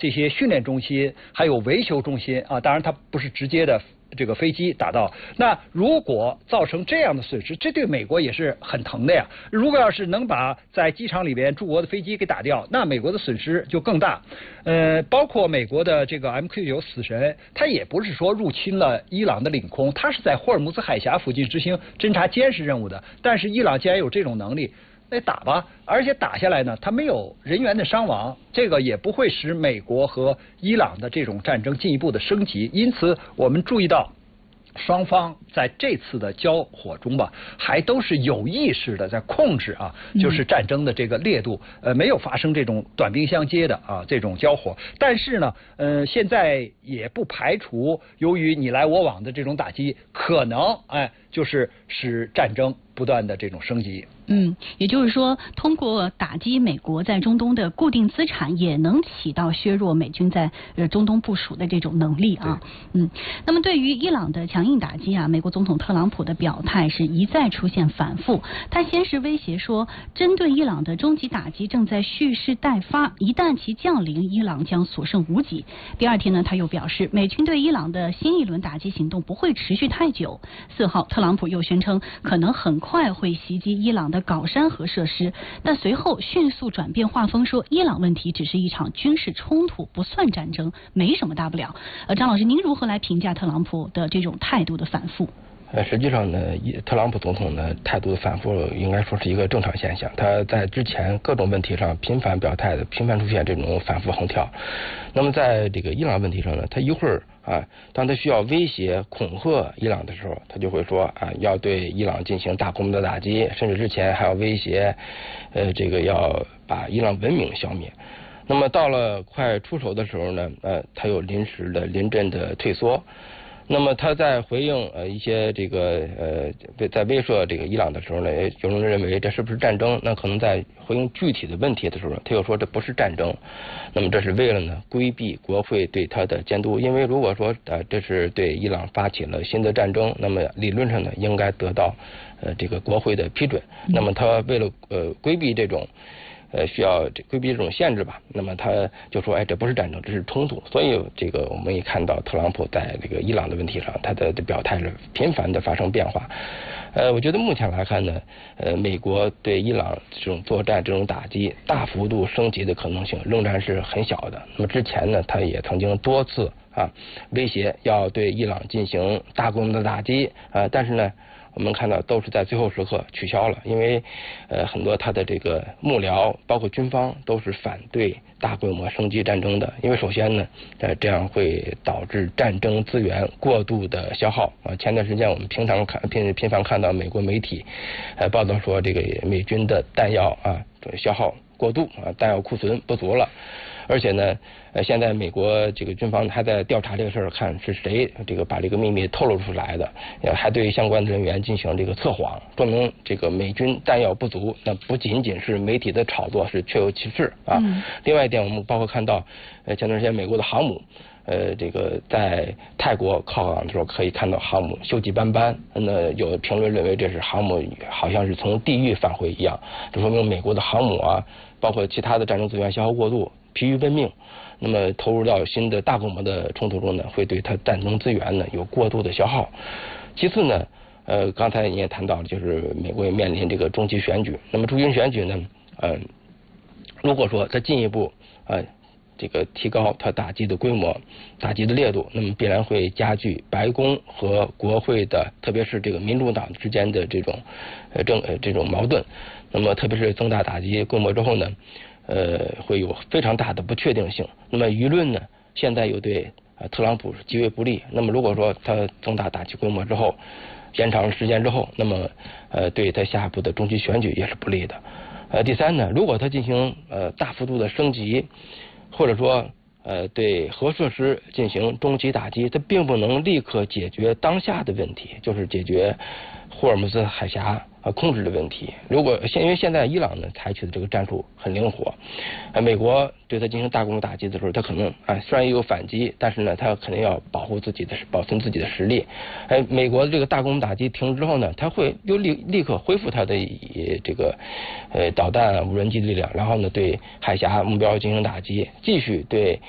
这些训练中心，还有维修中心啊，当然它不是直接的这个飞机打到。那如果造成这样的损失，这对美国也是很疼的呀。如果要是能把在机场里边驻国的飞机给打掉，那美国的损失就更大。包括美国的这个 MQ-9死神，它也不是说入侵了伊朗的领空，它是在霍尔木兹海峡附近执行侦察监视任务的。但是伊朗既然有这种能力，那打吧，而且打下来呢，它没有人员的伤亡，这个也不会使美国和伊朗的这种战争进一步的升级。因此，我们注意到，双方在这次的交火中吧，还都是有意识的在控制啊，就是战争的这个烈度，没有发生这种短兵相接的啊这种交火。但是呢，现在也不排除由于你来我往的这种打击，可能就是使战争不断的这种升级。 也就是说，通过打击美国在中东的固定资产，也能起到削弱美军在中东部署的这种能力啊。那么对于伊朗的强硬打击啊，美国总统特朗普的表态是一再出现反复。他先是威胁说，针对伊朗的终极打击正在蓄势待发，一旦其降临，伊朗将所剩无几。第二天呢，他又表示，美军对伊朗的新一轮打击行动不会持续太久。4号，特朗普又宣称，可能很快会袭击伊朗的镐山核设施，但随后迅速转变画风，说伊朗问题只是一场军事冲突，不算战争，没什么大不了。张老师，您如何来评价特朗普的这种态度的反复？ 实际上呢，特朗普总统呢态度的反复应该说是一个正常现象。他在之前各种问题上频繁表态的，频繁出现这种反复横跳。那么在这个伊朗问题上呢，他一会儿当他需要威胁恐吓伊朗的时候，他就会说要对伊朗进行大规模的打击，甚至之前还要威胁这个要把伊朗文明消灭。那么到了快出手的时候呢，他又临阵的退缩。那么他在回应一些这个在威慑这个伊朗的时候呢，有人认为这是不是战争？那可能在回应具体的问题的时候，他又说这不是战争。那么这是为了呢规避国会对他的监督，因为如果说这是对伊朗发起了新的战争，那么理论上呢应该得到这个国会的批准。那么他为了规避这种需要规避这种限制吧，那么他就说这不是战争，这是冲突。所以这个我们也看到特朗普在这个伊朗的问题上，他的表态是频繁的发生变化。我觉得目前来看呢，美国对伊朗这种作战这种打击大幅度升级的可能性仍然是很小的。那么之前呢，他也曾经多次威胁要对伊朗进行大规模的打击但是呢，我们看到都是在最后时刻取消了，因为很多他的这个幕僚包括军方都是反对大规模升级战争的，因为首先呢这样会导致战争资源过度的消耗前段时间我们频繁看到美国媒体报道说，这个美军的弹药消耗过度弹药库存不足了。而且呢，现在美国这个军方还在调查这个事儿，看是谁这个把这个秘密透露出来的，还对相关的人员进行这个测谎，说明这个美军弹药不足，那不仅仅是媒体的炒作，是确有其事另外一点，我们包括看到前段时间美国的航母。这个在泰国靠港的时候，可以看到航母锈迹斑斑。那有的评论认为这是航母好像是从地狱返回一样，这说明美国的航母包括其他的战争资源消耗过度，疲于奔命。那么投入到新的大规模的冲突中呢，会对它战争资源呢有过度的消耗。其次呢，刚才你也谈到了，就是美国也面临这个中期选举。那么中期选举呢，如果说它进一步这个提高它打击的规模、打击的烈度，那么必然会加剧白宫和国会的，特别是这个民主党之间的这种矛盾。那么特别是增大打击规模之后呢，会有非常大的不确定性。那么舆论呢，现在又对特朗普是极为不利。那么如果说他增大打击规模之后，延长时间之后，那么对他下一步的中期选举也是不利的。第三呢，如果他进行大幅度的升级，或者说对核设施进行中期打击，它并不能立刻解决当下的问题，就是解决霍尔木兹海峡控制的问题。因为现在伊朗呢采取的这个战术很灵活，美国对它进行大规模打击的时候，它可能虽然也有反击，但是呢，它肯定要保存自己的实力。美国的这个大规模打击停之后呢，它会又立刻恢复它的这个导弹无人机的力量，然后呢对海峡目标进行打击，继续对